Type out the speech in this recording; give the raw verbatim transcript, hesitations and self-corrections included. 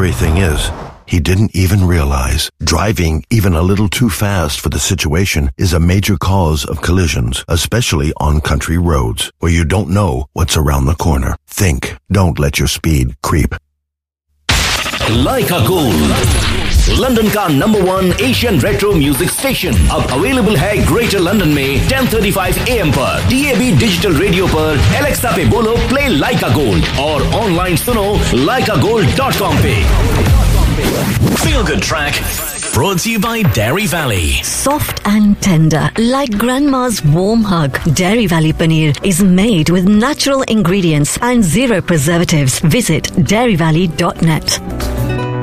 scary thing is, he didn't even realize driving even a little too fast for the situation is a major cause of collisions, especially on country roads where you don't know what's around the corner. Think. Don't let your speed creep. Leica Gold, London का number one Asian retro music station, अब available है greater London में ten thirty five A M पर, D A B digital radio पर, Alexa पे बोलो play लाइका gold और online सुनो लाइका गोल्ड डॉट कॉम पे. Feel Good Track brought to you by Dairy Valley. Soft and tender, like grandma's warm hug, Dairy Valley paneer is made with natural ingredients and zero preservatives. Visit dairy valley dot net.